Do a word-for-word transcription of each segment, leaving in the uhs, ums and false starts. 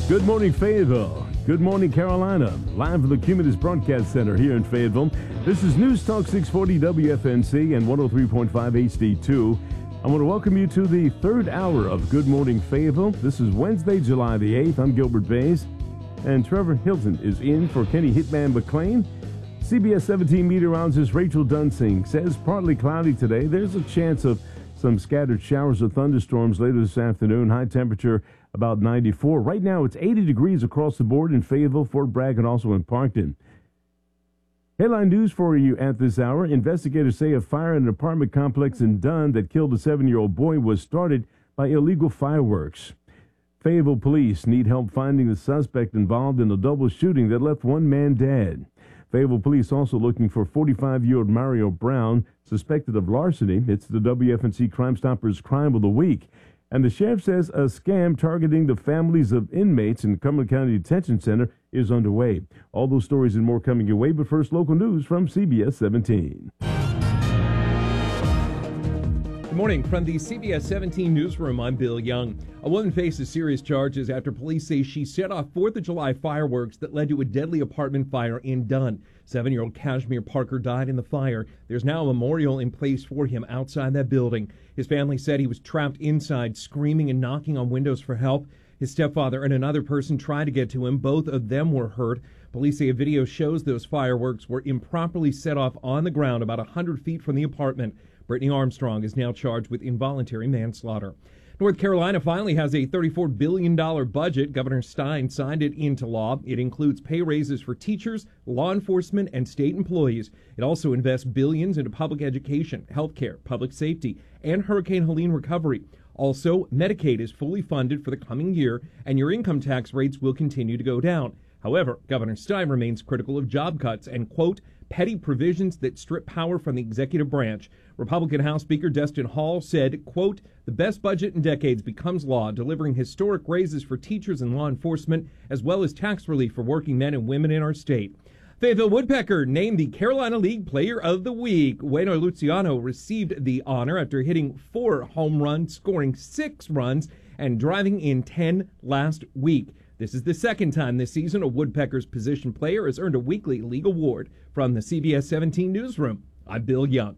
Good morning, Fayetteville. Good morning, Carolina. Live from the Cumulus Broadcast Center here in Fayetteville. This is News Talk six forty W F N C and one oh three point five H D two. I want to welcome you to the third hour of Good Morning Fayetteville. This is Wednesday, July the eighth. I'm Gilbert Bays, and Trevor Hilton is in for Kenny Hitman McLean. C B S seventeen meteorologist Rachel Dunsing says partly cloudy today. There's a chance of some scattered showers or thunderstorms later this afternoon. High temperature about ninety-four. Right now it's eighty degrees across the board in Fayetteville, Fort Bragg, and also in Parkton. Headline news for you at this hour. Investigators say a fire in an apartment complex in Dunn that killed a seven-year-old boy was started by illegal fireworks. Fayetteville police need help finding the suspect involved in the double shooting that left one man dead. Fayetteville police also looking for forty-five-year-old Mario Brown, suspected of larceny. It's the W F N C Crime Stoppers Crime of the Week. And the sheriff says a scam targeting the families of inmates in Cumberland County Detention Center is underway. All those stories and more coming your way, but first, local news from C B S seventeen. Good morning. From the C B S seventeen newsroom, I'm Bill Young. A woman faces serious charges after police say she set off fourth of July fireworks that led to a deadly apartment fire in Dunn. Seven-year-old Kashmir Parker died in the fire. There's now a memorial in place for him outside that building. His family said he was trapped inside, screaming and knocking on windows for help. His stepfather and another person tried to get to him. Both of them were hurt. Police say a video shows those fireworks were improperly set off on the ground about one hundred feet from the apartment. Brittany Armstrong is now charged with involuntary manslaughter. North Carolina finally has a thirty-four billion dollars budget. Governor Stein signed it into law. It includes pay raises for teachers, law enforcement, and state employees. It also invests billions into public education, health care, public safety, and Hurricane Helene recovery. Also, Medicaid is fully funded for the coming year, and your income tax rates will continue to go down. However, Governor Stein remains critical of job cuts and, quote, petty provisions that strip power from the executive branch. Republican House Speaker Destin Hall said, quote, the best budget in decades becomes law, delivering historic raises for teachers and law enforcement, as well as tax relief for working men and women in our state. Fayetteville Woodpecker named the Carolina League Player of the Week. Waino Luciano received the honor after hitting four home runs, scoring six runs, and driving in ten last week. This is the second time this season a Woodpeckers position player has earned a weekly league award. From the C B S seventeen newsroom, I'm Bill Young.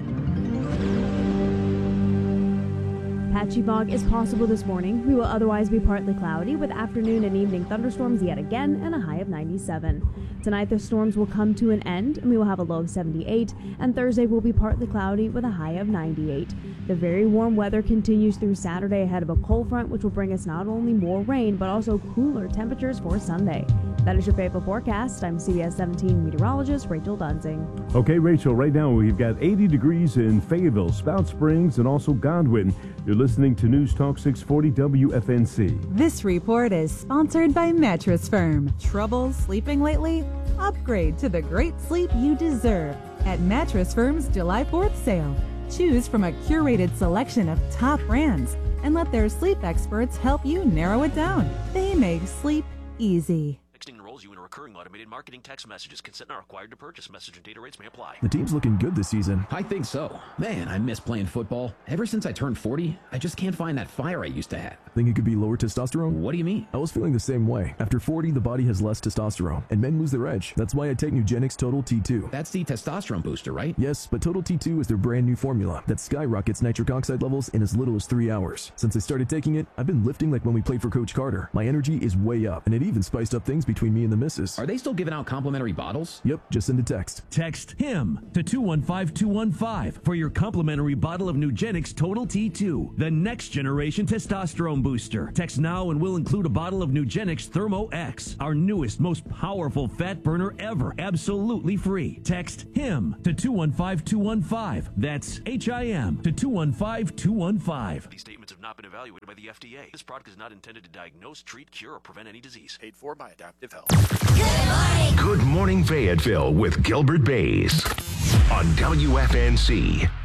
Patchy fog is possible this morning. We will otherwise be partly cloudy with afternoon and evening thunderstorms yet again and a high of ninety-seven. Tonight the storms will come to an end and we will have a low of seventy-eight, and Thursday will be partly cloudy with a high of ninety-eight. The very warm weather continues through Saturday ahead of a cold front which will bring us not only more rain but also cooler temperatures for Sunday. That is your Fayetteville forecast. I'm C B S seventeen meteorologist Rachel Dunsing. Okay, Rachel, right now we've got eighty degrees in Fayetteville, Spout Springs, and also Godwin. You're listening to News Talk six forty W F N C. This report is sponsored by Mattress Firm. Trouble sleeping lately? Upgrade to the great sleep you deserve at Mattress Firm's July fourth sale. Choose from a curated selection of top brands and let their sleep experts help you narrow it down. They make sleep easy. Texting enrolls you in a recurring automated marketing text messages. Consent not required to purchase. Message and data rates may apply. The team's looking good this season. I think so. Man, I miss playing football. Ever since I turned forty, I just can't find that fire I used to have. Think it could be lower testosterone? What do you mean? I was feeling the same way. After forty, the body has less testosterone, and men lose their edge. That's why I take Nugenix Total T two. That's the testosterone booster, right? Yes, but Total T two is their brand new formula that skyrockets nitric oxide levels in as little as three hours. Since I started taking it, I've been lifting like when we played for Coach Carter. My energy is way up, and it even spiced up things between me and the missus. Are they still giving out complimentary bottles? Yep, just send a text. Text HIM to two one five two one five for your complimentary bottle of Nugenix Total T two, the next generation testosterone booster. Text now and we'll include a bottle of Nugenix Thermo X, our newest, most powerful fat burner ever, absolutely free. Text HIM to two one five two one five. That's H I M to two one five two one five. These statements have not been evaluated by the F D A. This product is not intended to diagnose, treat, cure, or prevent any disease. Paid for by Adaptive Health. Good morning, Fayetteville with Gilbert Bays on W F N C.